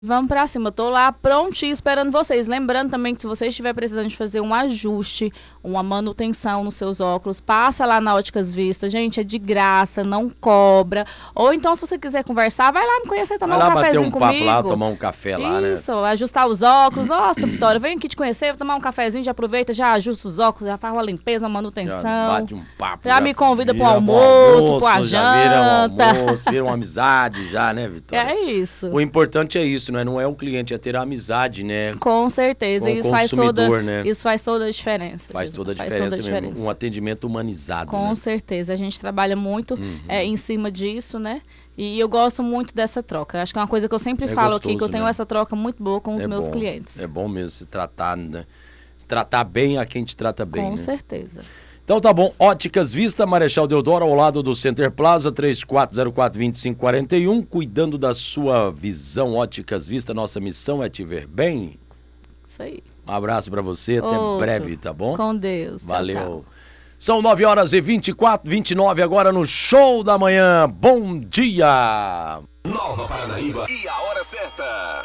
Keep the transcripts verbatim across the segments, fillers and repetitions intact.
Vamos pra cima, eu tô lá prontinho esperando vocês. Lembrando também que se você estiver precisando de fazer um ajuste, uma manutenção nos seus óculos, passa lá na Óticas Vista. Gente, é de graça, não cobra. Ou então, se você quiser conversar, vai lá me conhecer, tomar vai lá um cafezinho bater um comigo. papo lá, tomar um café lá, né? Isso, ajustar os óculos. Nossa, Vitória, vem aqui te conhecer, vou tomar um cafezinho, já aproveita, já ajusta os óculos, já faz uma limpeza, uma manutenção. Já bate um papo. Já, já me convida pro vira almoço, pro a já vira um janta. almoço, vira uma amizade já, né, Vitória? É isso. O importante é isso, né? Não é um cliente, é ter amizade, né? Com certeza, Com o isso faz toda, né? isso faz toda a diferença. Faz toda a faz diferença, toda a mesmo. diferença. Um atendimento humanizado, Com né? certeza, a gente trabalha muito Uhum. é, em cima disso, né? E eu gosto muito dessa troca. Acho que é uma coisa que eu sempre É falo gostoso, aqui, que eu tenho né? essa troca muito boa com os É meus bom, clientes. É bom mesmo se tratar, né? Se tratar bem a quem te trata bem, Com né? certeza. Então tá bom, Óticas Vista, Marechal Deodoro, ao lado do Center Plaza, três quatro zero quatro, dois cinco quatro um, cuidando da sua visão. Óticas Vista, nossa missão é te ver bem. Isso aí. Um abraço pra você, até Outro. breve, tá bom? Com Deus. Tchau, Valeu. tchau. São nove horas e vinte e quatro, vinte e nove agora no Show da Manhã. Bom dia! Nova Paranaíba e a hora certa.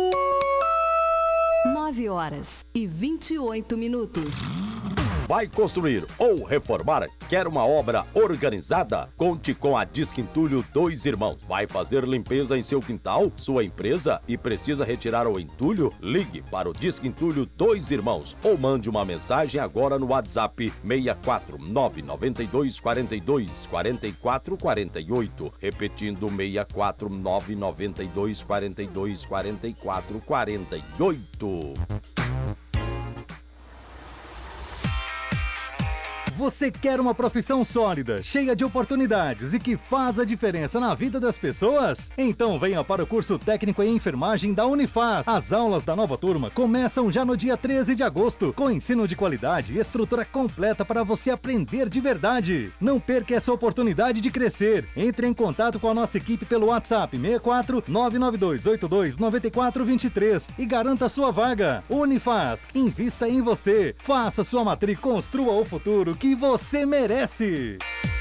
nove horas e vinte e oito minutos. Vai construir ou reformar? Quer uma obra organizada? Conte com a Disque Entulho Dois Irmãos. Vai fazer limpeza em seu quintal, sua empresa e precisa retirar o entulho? Ligue para o Disque Entulho Dois Irmãos ou mande uma mensagem agora no WhatsApp seis quatro nove nove dois quatro dois quatro quatro quatro oito. Repetindo seis quatro nove nove dois quatro dois quatro quatro quatro oito. Você quer uma profissão sólida, cheia de oportunidades e que faz a diferença na vida das pessoas? Então venha para o curso técnico em enfermagem da Unifaz. As aulas da nova turma começam já no dia treze de agosto, com ensino de qualidade e estrutura completa para você aprender de verdade. Não perca essa oportunidade de crescer. Entre em contato com a nossa equipe pelo WhatsApp seis quatro nove nove dois oito dois nove quatro dois três e garanta sua vaga. Unifaz, invista em você. Faça sua matrícula, construa o futuro que você merece.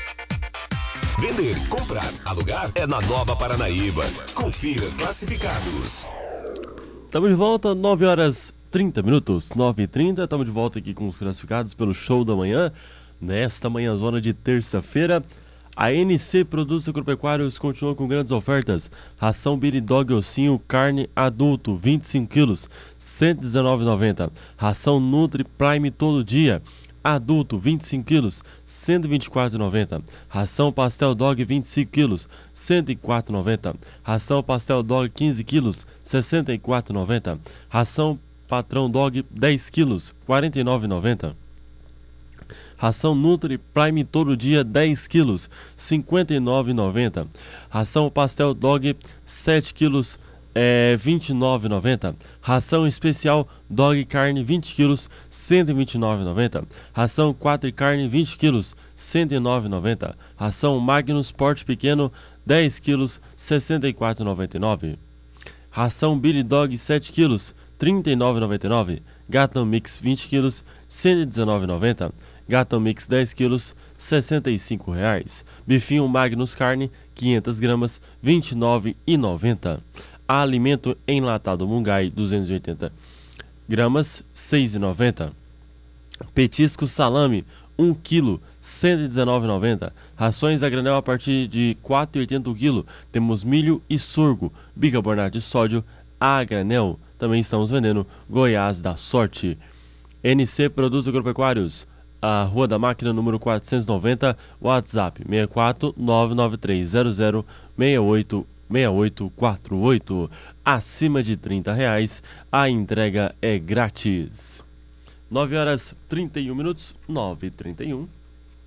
Vender, comprar, alugar é na Nova Paranaíba. Confira classificados. Estamos de volta, nove horas e trinta minutos, nove e trinta. Estamos de volta aqui com os classificados pelo Show da Manhã. Nesta manhãzona de terça-feira, a N C Produtos Agropecuários continua com grandes ofertas. Ração Billy Dog Ossinho Carne Adulto, vinte e cinco quilos, cento e dezenove reais e noventa centavos. Ração Nutri Prime Todo Dia Adulto, vinte e cinco quilos, cento e vinte e quatro reais e noventa centavos. Ração Pastel Dog, vinte e cinco quilos, cento e quatro reais e noventa centavos. Ração Pastel Dog, quinze quilos, sessenta e quatro reais e noventa centavos. Ração Patrão Dog, dez quilos, quarenta e nove reais e noventa centavos. Ração Nutri Prime Todo Dia, dez quilos, cinquenta e nove reais e noventa centavos. Ração Pastel Dog, sete quilos, É vinte e nove reais e noventa centavos. Ração especial Dog Carne vinte quilos, cento e vinte e nove reais e noventa centavos. Ração quatro Carne vinte quilos, cento e nove reais e noventa centavos. Ração Magnus Porte Pequeno dez quilos, sessenta e quatro reais e noventa e nove centavos. Ração Billy Dog sete quilos, trinta e nove reais e noventa e nove centavos. Gatom Mix vinte quilos, cento e dezenove reais e noventa centavos. Gatom Mix dez quilos, sessenta e cinco reais. Bifinho Magnus Carne quinhentas gramas, vinte e nove reais e noventa centavos. Alimento enlatado Mungai duzentos e oitenta gramas, seis reais e noventa centavos. Petisco Salame um quilo, cento e dezenove reais e noventa centavos. Rações a granel a partir de quatro reais e oitenta centavos o quilo. Temos milho e sorgo, bicarbonato de sódio a granel. Também estamos vendendo Goiás da Sorte. N C Produtos Agropecuários, a Rua da Máquina, número quatrocentos e noventa, WhatsApp seis quatro nove nove três zero zero seis oito seis oito quatro oito. Acima de trinta reais, a entrega é grátis. nove horas e trinta e um minutos, nove e trinta e um.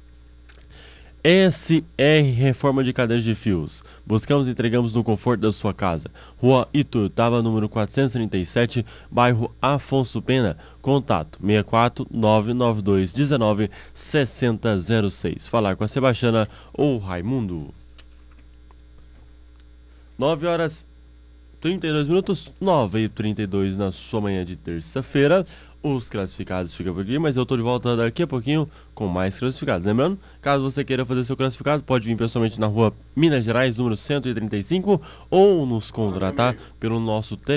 S R Reforma de Cadeias de Fios. Buscamos e entregamos no conforto da sua casa. Rua Ituiutaba, número quatrocentos e trinta e sete, bairro Afonso Pena. Contato seis quatro nove nove dois um nove seis zero zero seis. Falar com a Sebastiana ou Raimundo. nove horas e trinta e dois minutos, nove e trinta e dois na sua manhã de terça-feira. Os classificados ficam por aqui, mas eu tô de volta daqui a pouquinho com mais classificados. Lembrando, caso você queira fazer seu classificado, pode vir pessoalmente na rua Minas Gerais, número cento e trinta e cinco, ou nos contratar pelo nosso telefone.